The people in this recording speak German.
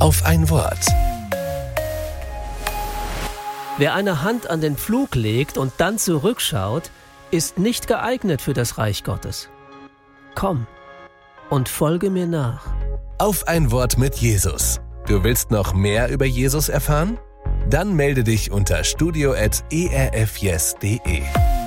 auf ein Wort. Wer eine Hand an den Pflug legt und dann zurückschaut, ist nicht geeignet für das Reich Gottes. Komm und folge mir nach. Auf ein Wort mit Jesus. Du willst noch mehr über Jesus erfahren? Dann melde dich unter studio@erfyes.de.